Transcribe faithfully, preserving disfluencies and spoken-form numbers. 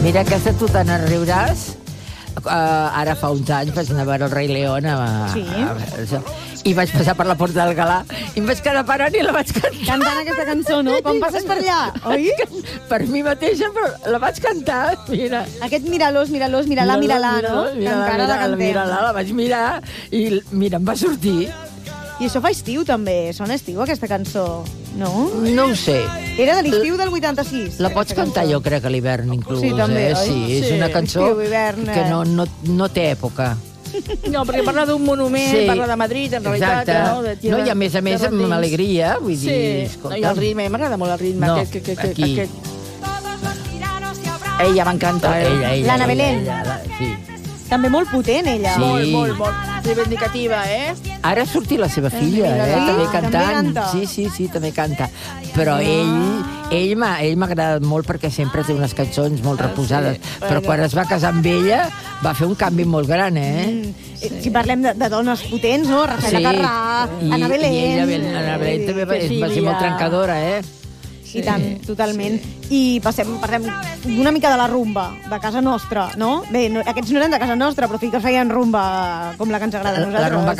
Mira, aquesta tu te n'arriuràs. Uh, ara fa uns anys vaig anar a veure el Rei León a, Sí. a, a, i vaig passar per la Porta del Galà i em vaig quedar parant i la vaig cantar. Cantant aquesta cançó, no? Quan passes per allà, oi? Per mi mateixa, però la vaig cantar, mira. Aquest mira-los, mira-los, mira-la, mira-la, no? Que Mira-la, encara la mira-la, cantem. mira-la, la vaig mirar i, mira, em va sortir. I això fa estiu, també. Sona estiu, aquesta cançó, no? No ho sé. Era de l'estiu del vuitanta-sis. La pots cantar, jo crec, a l'hivern, inclús. Sí, també, eh? oi? Sí, és Sí. una cançó Estiu, hivern, que eh? no, no, no té època. No, perquè parla d'un monument, Sí. parla de Madrid, en realitat, Exacte. no? De tierra- No, i a més a més, terra amb dins. alegria, vull dir, Sí, escolta. no, i el ritme, m'agrada molt el ritme. No, aquest, que, que, que, aquí. Aquest... Ella m'encanta, eh? Ella, ella, L'Anna ella, Belén. ella, la- sí. També molt potent, ella. Sí. Molt, molt, molt reivindicativa, eh? Ara ha sortit la seva filla, mira, eh? sí? també També cantant. canta. Sí, sí, sí, també canta. Però ell, ell m'ha ell m'ha agradat molt perquè sempre té unes cançons molt reposades. Però quan es va casar amb ella va fer un canvi molt gran, eh? Mm. Si parlem de, de dones potents, no? Rafaela Carrà, I, Anna Belén... I ella, ben- Anna Belén també va, va ser Cecília. molt trencadora, eh? I tant, totalment. I passem, parlem una mica de la rumba, de casa nostra, no? Bé, no, aquests no eren de casa nostra, però sí que feien rumba com la que ens agrada a La nosaltres. rumba